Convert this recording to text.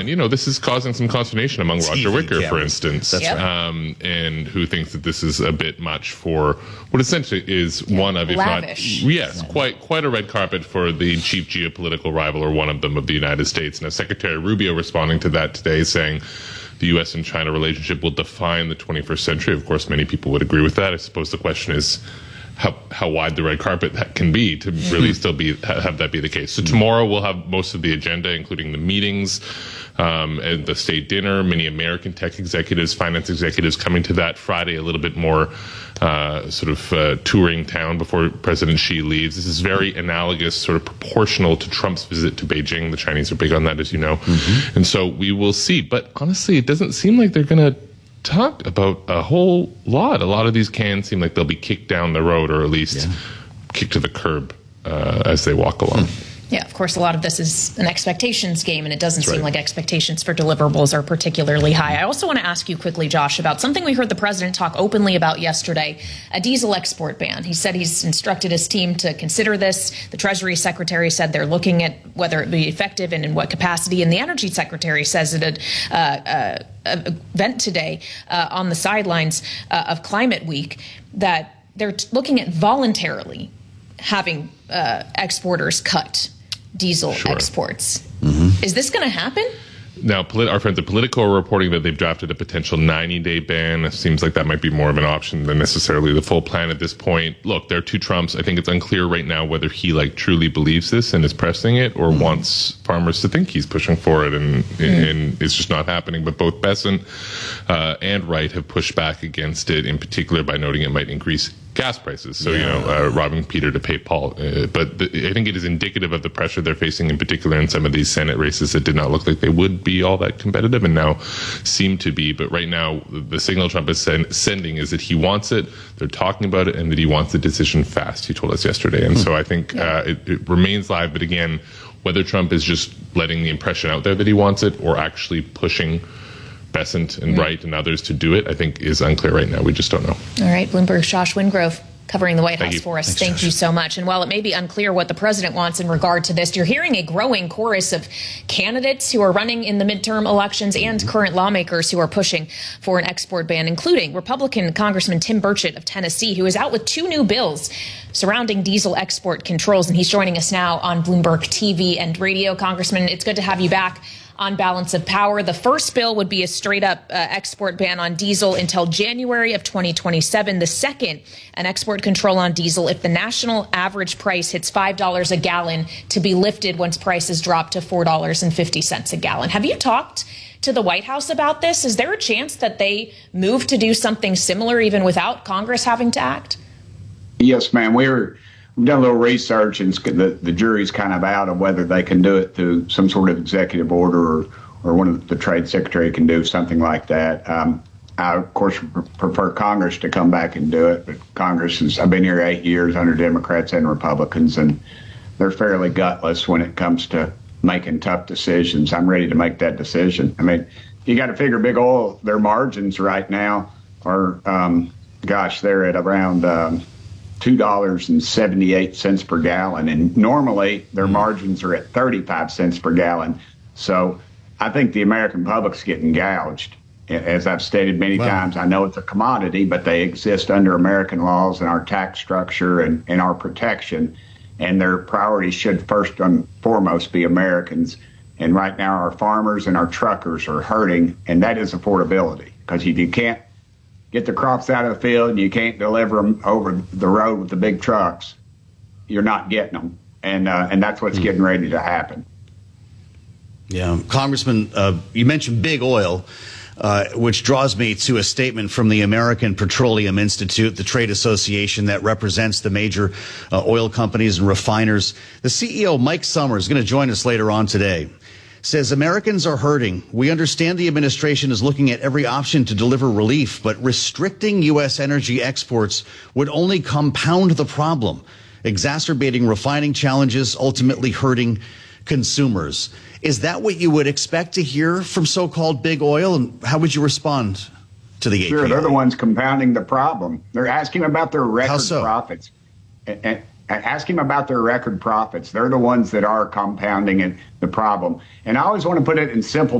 And, this is causing some consternation among Roger Wicker, for instance. That's right. And who thinks that this is a bit much for what essentially is one of, if lavish. not, yes, quite a red carpet for the chief geopolitical rival, or one of them, of the United States. Now, Secretary Rubio responding to that today, saying the U.S. and China relationship will define the 21st century. Of course, many people would agree with that. I suppose the question is how wide the red carpet that can be to really still have that be the case. So tomorrow we'll have most of the agenda, including the meetings and the state dinner. Many American tech executives, finance executives coming to that. Friday, a little bit more touring town before President Xi leaves. This is very analogous, sort of proportional to Trump's visit to Beijing. The Chinese are big on that, as you know. And so we will see. But honestly, it doesn't seem like they're going to talk about a whole lot. A lot of these cans seem like they'll be kicked down the road, or at least kicked to the curb as they walk along. Yeah, of course, a lot of this is an expectations game, and it doesn't seem like expectations for deliverables are particularly high. I also want to ask you quickly, Josh, about something we heard the president talk openly about yesterday, a diesel export ban. He said he's instructed his team to consider this. The Treasury Secretary said they're looking at whether it be effective and in what capacity. And the Energy Secretary says at an event today on the sidelines of Climate Week that they're looking at voluntarily having exporters cut diesel exports. Is this going to happen? Now, our friends at Politico are reporting that they've drafted a potential 90-day ban. It seems like that might be more of an option than necessarily the full plan at this point. Look, there are two Trumps. I think it's unclear right now whether he truly believes this and is pressing it, or wants farmers to think he's pushing for it, and it's just not happening. But both Bessent and Wright have pushed back against it, in particular by noting it might increase gas prices. So, robbing Peter to pay Paul. But I think it is indicative of the pressure they're facing, in particular in some of these Senate races that did not look like they would be all that competitive and now seem to be. But right now, the signal Trump is sending is that he wants it, they're talking about it, and that he wants the decision fast, he told us yesterday. And so I think it remains live. But again, whether Trump is just letting the impression out there that he wants it, or actually pushing Bessent and Wright and others to do it, I think is unclear right now. We just don't know. All right, Bloomberg's Josh Wingrove covering the White House for us. Thank you so much. And while it may be unclear what the president wants in regard to this, you're hearing a growing chorus of candidates who are running in the midterm elections and current lawmakers who are pushing for an export ban, including Republican Congressman Tim Burchett of Tennessee, who is out with two new bills surrounding diesel export controls. And he's joining us now on Bloomberg TV and radio. Congressman, it's good to have you back on Balance of Power. The first bill would be a straight-up export ban on diesel until January of 2027. The second, an export control on diesel if the national average price hits $5 a gallon, to be lifted once prices drop to $4.50 a gallon. Have you talked to the White House about this? Is there a chance that they move to do something similar even without Congress having to act? Yes, ma'am. We've done a little research, and the jury's kind of out of whether they can do it through some sort of executive order, or one of the trade secretary can do something like that. I, of course, prefer Congress to come back and do it, but I've been here 8 years under Democrats and Republicans, and they're fairly gutless when it comes to making tough decisions. I'm ready to make that decision. I mean, you got to figure big oil, their margins right now are, they're at around $2.78 per gallon, and normally their margins are at 35 cents per gallon. So I think the American public's getting gouged. As I've stated many times, I know it's a commodity, but they exist under American laws and our tax structure and our protection, and their priorities should first and foremost be Americans. And right now our farmers and our truckers are hurting, and that is affordability, because if you can't get the crops out of the field and you can't deliver them over the road with the big trucks, you're not getting them. And that's what's getting ready to happen. Yeah. Congressman, you mentioned big oil, which draws me to a statement from the American Petroleum Institute, the trade association that represents the major oil companies and refiners. The CEO, Mike Summers, is going to join us later on today. Says Americans are hurting. We understand the administration is looking at every option to deliver relief, but restricting U.S. energy exports would only compound the problem, exacerbating refining challenges, ultimately hurting consumers. Is that what you would expect to hear from so-called big oil? And how would you respond to the API? Sure, they're the ones compounding the problem. They're asking about their record profits. And ask him about their record profits. They're the ones that are compounding the problem. And I always want to put it in simple